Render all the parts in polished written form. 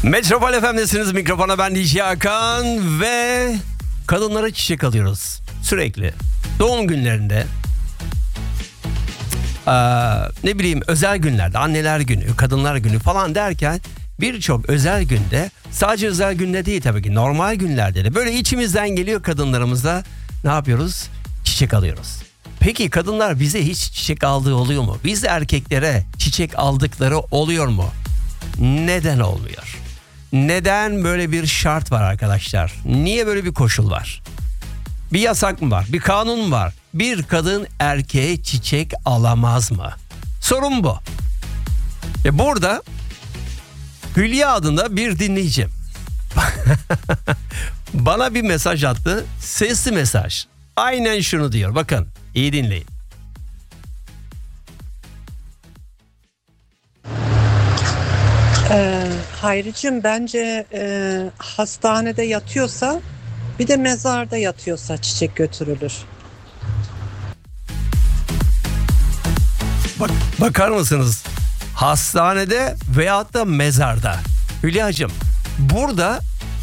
Metropol FM'desiniz. Mikrofona ben DJ Hakan ve kadınlara çiçek alıyoruz sürekli. Doğum günlerinde, ne bileyim özel günlerde, anneler günü, kadınlar günü falan derken birçok özel günde, sadece özel günde değil tabii ki, normal günlerde de böyle içimizden geliyor, kadınlarımıza ne yapıyoruz? Çiçek alıyoruz. Peki kadınlar bize hiç çiçek aldığı oluyor mu? Biz erkeklere çiçek aldıkları oluyor mu? Neden olmuyor? Neden böyle bir şart var arkadaşlar? Niye böyle bir koşul var? Bir yasak mı var? Bir kanun mu var? Bir kadın erkeğe çiçek alamaz mı? Sorun bu. Burada Hülya adında bir dinleyicim bana bir mesaj attı. Sesli mesaj. Aynen şunu diyor. Bakın, iyi dinleyin. Hayricim, bence hastanede yatıyorsa, bir de mezarda yatıyorsa çiçek götürülür. Bakar mısınız? Hastanede veyahut da mezarda. Hülya'cığım, burada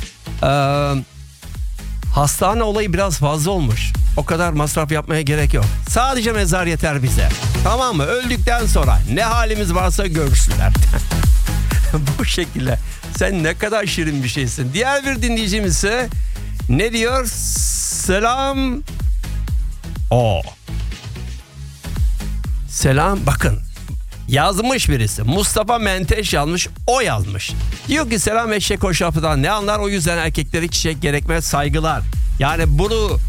hastane olayı biraz fazla olmuş. O kadar masraf yapmaya gerek yok. Sadece mezar yeter bize. Tamam mı? Öldükten sonra ne halimiz varsa görsünler. Bu şekilde. Sen ne kadar şirin bir şeysin. Diğer bir dinleyicimiz ise ne diyor? Selam. Selam. Bakın, yazmış birisi. Mustafa Menteş yazmış. O yazmış. Diyor ki selam eşek hoşafıdan ne anlar, o yüzden erkeklere çiçek gerekmez, saygılar. Yani bu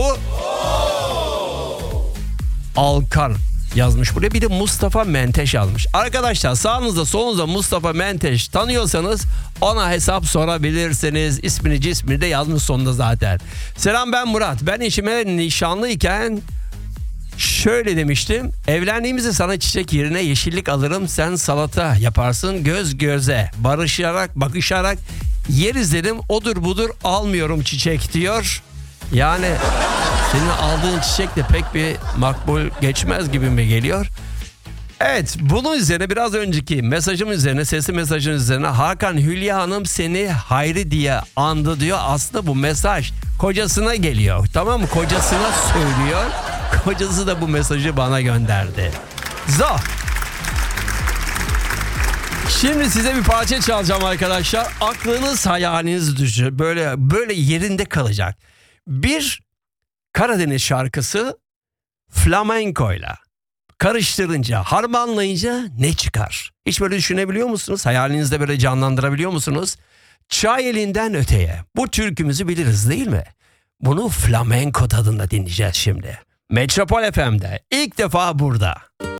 Alkan yazmış buraya. Bir de Mustafa Menteş yazmış. Arkadaşlar, sağınızda solunuzda Mustafa Menteş tanıyorsanız ona hesap sorabilirsiniz. İsmini cismini de yazmış sonunda zaten. Selam, ben Murat. Ben eşime nişanlıyken şöyle demiştim. Evlendiğimizde sana çiçek yerine yeşillik alırım. Sen salata yaparsın, göz göze barışarak, bakışarak yeriz dedim. Odur budur almıyorum çiçek diyor. Yani senin aldığın çiçek de pek bir makbul geçmez gibi mi geliyor? Evet, bunun üzerine biraz önceki mesajım üzerine, sesli mesajın üzerine Hakan, Hülya Hanım seni Hayri diye andı diyor. Aslında bu mesaj kocasına geliyor. Tamam mı? Kocasına söylüyor. Kocası da bu mesajı bana gönderdi. Şimdi size bir parça çalacağım arkadaşlar. Aklınız hayaliniz düşür. Böyle yerinde kalacak. Bir Karadeniz şarkısı flamenkoyla karıştırınca, harmanlayınca ne çıkar? Hiç böyle düşünebiliyor musunuz? Hayalinizde böyle canlandırabiliyor musunuz? Çay elinden öteye. Bu türkümüzü biliriz değil mi? Bunu flamenko tadında dinleyeceğiz şimdi. Metropol FM'de ilk defa burada.